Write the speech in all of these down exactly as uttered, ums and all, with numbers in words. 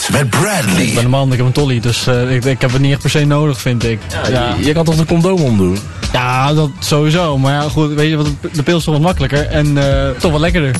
Met Bradley. Ik ben een man, ik heb een tolly, dus uh, ik, ik heb het niet echt per se nodig, vind ik. Ja, ja. Je, je kan toch de condoom omdoen? Ja, dat sowieso. Maar ja, goed, weet je wat, de pil is toch wat makkelijker en uh, toch wat lekkerder.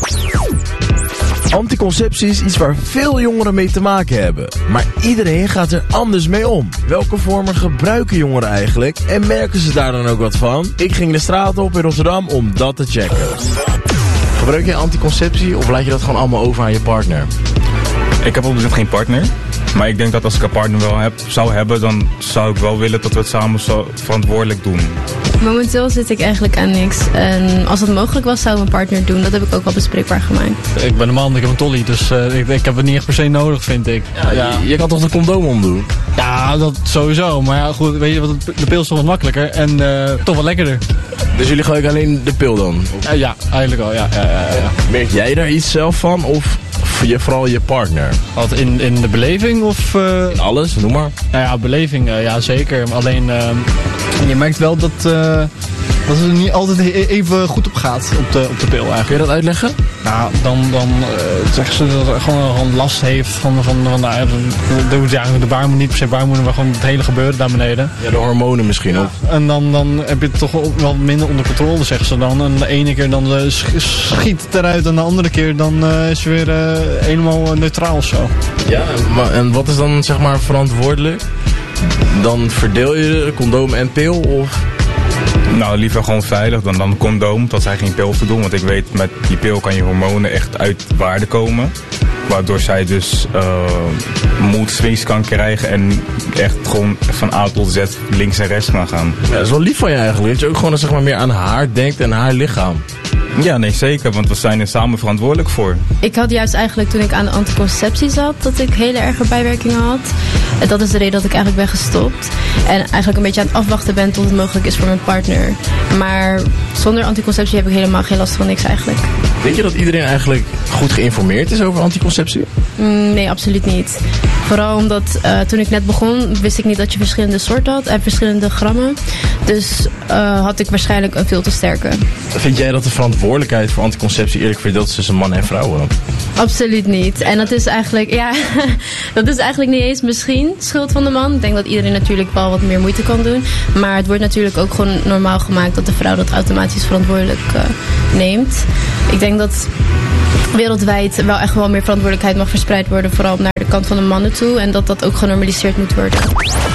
Anticonceptie is iets waar veel jongeren mee te maken hebben. Maar iedereen gaat er anders mee om. Welke vormen gebruiken jongeren eigenlijk? En merken ze daar dan ook wat van? Ik ging de straat op in Rotterdam om dat te checken. Gebruik je anticonceptie of laat je dat gewoon allemaal over aan je partner? Ik heb op dit moment geen partner. Maar ik denk dat als ik een partner wel heb, zou hebben, dan zou ik wel willen dat we het samen zo verantwoordelijk doen. Momenteel zit ik eigenlijk aan niks. En als het mogelijk was, zou mijn partner het doen. Dat heb ik ook al bespreekbaar gemaakt. Ik ben een man, ik heb een tolly, dus uh, ik, ik heb het niet echt per se nodig, vind ik. Ja, ja. Je, je kan toch de condoom omdoen? Ja, dat sowieso. Maar ja, goed, weet je wat, de pil is toch wat makkelijker en uh, toch wat lekkerder. Dus jullie gebruiken alleen de pil dan? Uh, ja, eigenlijk wel, ja, ja, ja, ja. Merk jij daar iets zelf van of je, vooral je partner? Wat, in, in de beleving of... Uh... In alles, noem maar. Nou ja, beleving, uh, ja zeker. Alleen, uh, je merkt wel dat, uh, dat het er niet altijd even goed op gaat op de, op de pil eigenlijk. Kun je dat uitleggen? Nou, dan, dan uh, zeggen ze dat er gewoon, gewoon last heeft van, van, van nou, de, de, ja, de baarmoeder, niet per se baarmoeder, maar gewoon het hele gebeuren daar beneden. Ja, de hormonen misschien ja. Of. En dan, dan heb je het toch wel minder onder controle, zeggen ze dan. En de ene keer dan uh, schiet het eruit en de andere keer dan uh, is het weer uh, helemaal neutraal of zo. Ja, maar, en wat is dan zeg maar verantwoordelijk? Dan verdeel je de condoom en pil of... Nou, liever gewoon veilig dan dan condoom, dat zij geen pil te doen. Want ik weet, met die pil kan je hormonen echt uit waarde komen. Waardoor zij dus uh, mood swings kan krijgen en echt gewoon van A tot Z links en rechts kan gaan. Ja, dat is wel lief van je eigenlijk, dat je ook gewoon zeg maar, meer aan haar denkt en haar lichaam. Ja, nee, zeker, want we zijn er samen verantwoordelijk voor. Ik had juist eigenlijk toen ik aan de anticonceptie zat, dat ik hele erge bijwerkingen had. En dat is de reden dat ik eigenlijk ben gestopt. En eigenlijk een beetje aan het afwachten ben tot het mogelijk is voor mijn partner. Maar zonder anticonceptie heb ik helemaal geen last van niks eigenlijk. Denk je dat iedereen eigenlijk goed geïnformeerd is over anticonceptie? Mm, nee, absoluut niet. Vooral omdat uh, toen ik net begon, wist ik niet dat je verschillende soorten had en verschillende grammen. Dus uh, had ik waarschijnlijk een veel te sterke. Vind jij dat de verantwoordelijkheid voor anticonceptie eerlijk verdeeld is tussen mannen en vrouwen? Absoluut niet. En dat is eigenlijk, ja, dat is eigenlijk niet eens misschien schuld van de man. Ik denk dat iedereen natuurlijk wel wat meer moeite kan doen. Maar het wordt natuurlijk ook gewoon normaal gemaakt dat de vrouw dat automatisch verantwoordelijk uh, neemt. Ik denk dat wereldwijd wel echt wel meer verantwoordelijkheid mag verspreid worden, vooral naar de kant van de mannen toe. En dat dat ook genormaliseerd moet worden.